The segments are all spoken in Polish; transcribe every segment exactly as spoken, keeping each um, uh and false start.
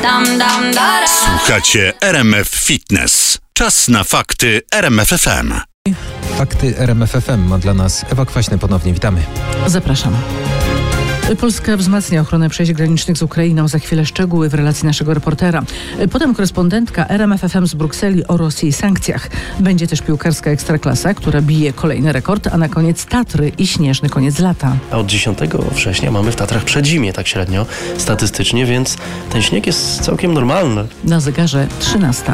Słuchacie R M F Fitness. Czas na fakty R M F F M. Fakty R M F F M ma dla nas Ewa Kwaśny. Ponownie witamy. Zapraszam. Polska wzmacnia ochronę przejść granicznych z Ukrainą. Za chwilę szczegóły w relacji naszego reportera. Potem korespondentka R M F F M z Brukseli o Rosji i sankcjach. Będzie też piłkarska ekstraklasa, która bije kolejny rekord, a na koniec Tatry i śnieżny koniec lata. A od dziesiątego września mamy w Tatrach przedzimie, tak średnio, statystycznie, więc ten śnieg jest całkiem normalny. Na zegarze trzynasta.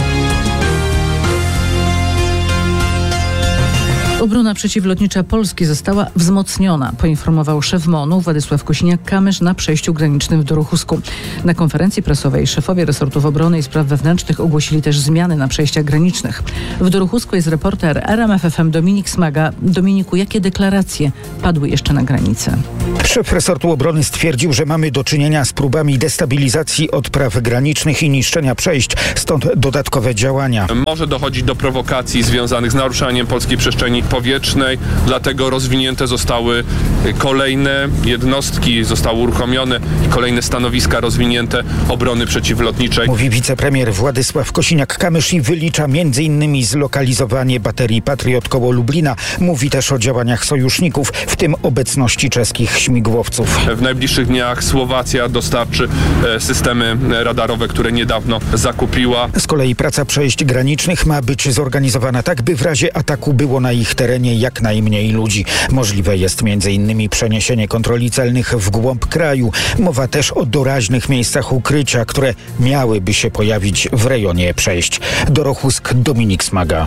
Obrona przeciwlotnicza Polski została wzmocniona, poinformował szef M O N-u Władysław Kosiniak-Kamysz na przejściu granicznym w Dorochusku. Na konferencji prasowej szefowie resortów obrony i spraw wewnętrznych ogłosili też zmiany na przejściach granicznych. W Dorochusku jest reporter R M F F M Dominik Smaga. Dominiku, jakie deklaracje padły jeszcze na granicy? Szef resortu obrony stwierdził, że mamy do czynienia z próbami destabilizacji odpraw granicznych i niszczenia przejść, stąd dodatkowe działania. Może dochodzić do prowokacji związanych z naruszaniem polskiej przestrzeni powietrznej, dlatego rozwinięte zostały kolejne jednostki, zostały uruchomione i kolejne stanowiska rozwinięte obrony przeciwlotniczej. Mówi wicepremier Władysław Kosiniak-Kamysz i wylicza między innymi zlokalizowanie baterii Patriot koło Lublina. Mówi też o działaniach sojuszników, w tym obecności czeskich śmigłowców. W najbliższych dniach Słowacja dostarczy systemy radarowe, które niedawno zakupiła. Z kolei praca przejść granicznych ma być zorganizowana tak, by w razie ataku było na ich terenie jak najmniej ludzi. Możliwe jest między innymi przeniesienie kontroli celnych w głąb kraju. Mowa też o doraźnych miejscach ukrycia, które miałyby się pojawić w rejonie przejść. Dorochusk, Dominik Smaga.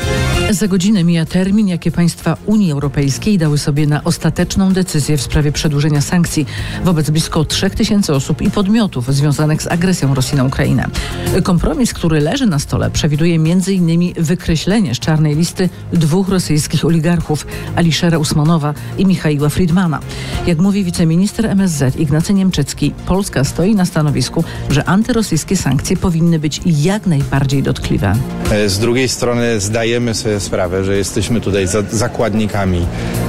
Za godzinę mija termin, jakie państwa Unii Europejskiej dały sobie na ostateczną decyzję w sprawie przedłużenia sankcji wobec blisko trzech tysięcy osób i podmiotów związanych z agresją Rosji na Ukrainę. Kompromis, który leży na stole, przewiduje między innymi wykreślenie z czarnej listy dwóch rosyjskich oligarchów, Aliszera Usmanowa i Michaiła Friedmana. Jak mówi wiceminister M S Z Ignacy Niemczycki, Polska stoi na stanowisku, że antyrosyjskie sankcje powinny być jak najbardziej dotkliwe. Z drugiej strony zdajemy sobie sprawę, że jesteśmy tutaj za, zakładnikami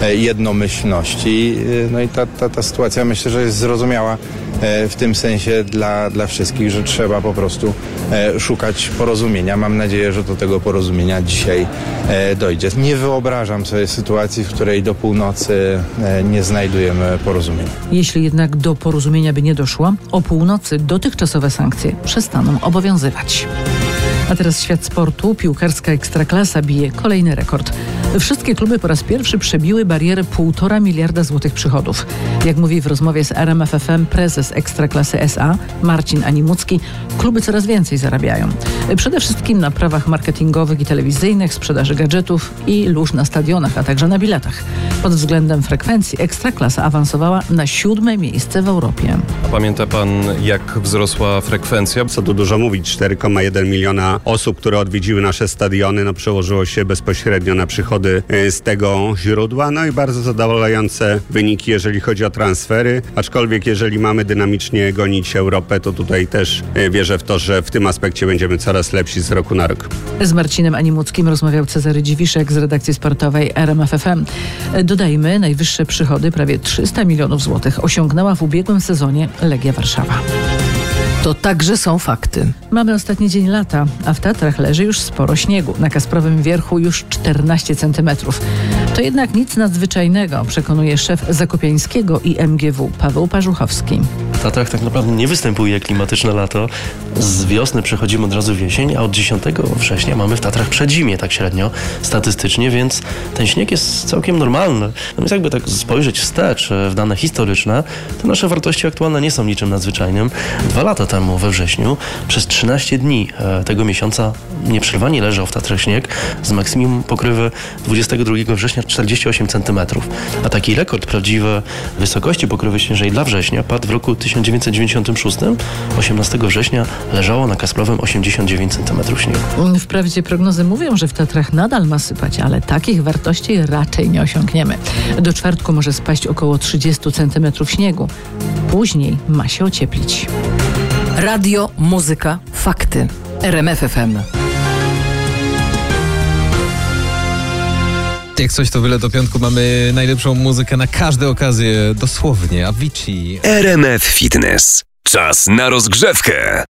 jednomyślności. No i ta, ta, ta sytuacja, myślę, że jest zrozumiała w tym sensie dla, dla wszystkich, że trzeba po prostu szukać porozumienia. Mam nadzieję, że do tego porozumienia dzisiaj dojdzie. Nie wyobrażam sobie sytuacji, w której do północy nie znajdujemy porozumienia. Jeśli jednak do porozumienia by nie doszło, o północy dotychczasowe sankcje przestaną obowiązywać. A teraz świat sportu. Piłkarska ekstraklasa bije kolejny rekord. Wszystkie kluby po raz pierwszy przebiły barierę półtora miliarda złotych przychodów. Jak mówi w rozmowie z R M F F M prezes Ekstraklasy S A Marcin Animucki, kluby coraz więcej zarabiają. Przede wszystkim na prawach marketingowych i telewizyjnych, sprzedaży gadżetów i lóż na stadionach, a także na biletach. Pod względem frekwencji Ekstraklasa awansowała na siódme miejsce w Europie. A pamięta pan, jak wzrosła frekwencja? Co tu dużo mówić, cztery przecinek jeden miliona osób, które odwiedziły nasze stadiony, no przełożyło się bezpośrednio na przychody z tego źródła, no i bardzo zadowalające wyniki, jeżeli chodzi o transfery, aczkolwiek jeżeli mamy dynamicznie gonić Europę, to tutaj też wierzę w to, że w tym aspekcie będziemy coraz lepsi z roku na rok. Z Marcinem Animuckim rozmawiał Cezary Dziwiszek z redakcji sportowej R M F F M. Dodajmy, najwyższe przychody, prawie trzysta milionów złotych, osiągnęła w ubiegłym sezonie Legia Warszawa. To także są fakty. Mamy ostatni dzień lata, a w Tatrach leży już sporo śniegu. Na Kasprowym Wierchu już czternaście centymetrów. To jednak nic nadzwyczajnego, przekonuje szef Zakopiańskiego i M G W Paweł Parzuchowski. W Tatrach tak naprawdę nie występuje klimatyczne lato. Z wiosny przechodzimy od razu w jesień, a od dziesiątego września mamy w Tatrach przedzimie, tak średnio, statystycznie, więc ten śnieg jest całkiem normalny. Natomiast jakby tak spojrzeć wstecz w dane historyczne, to nasze wartości aktualne nie są niczym nadzwyczajnym. Dwa lata temu we wrześniu przez trzynaście dni tego miesiąca nieprzerwanie leżał w Tatrach śnieg z maksimum pokrywy dwudziestego drugiego września czterdzieści osiem centymetrów. A taki rekord prawdziwy wysokości pokrywy śnieżnej dla września padł w roku tysiąc dziewięćset dziewięćdziesiątym szóstym. osiemnastego września leżało na Kasprowym osiemdziesiąt dziewięć centymetrów śniegu. Wprawdzie prognozy mówią, że w Tatrach nadal ma sypać, ale takich wartości raczej nie osiągniemy. Do czwartku może spaść około trzydzieści centymetrów śniegu. Później ma się ocieplić. Radio, muzyka, fakty. R M F F M. Jak coś, to byle do piątku mamy najlepszą muzykę na każde okazje, dosłownie. Avicii. R M F Fitness. Czas na rozgrzewkę.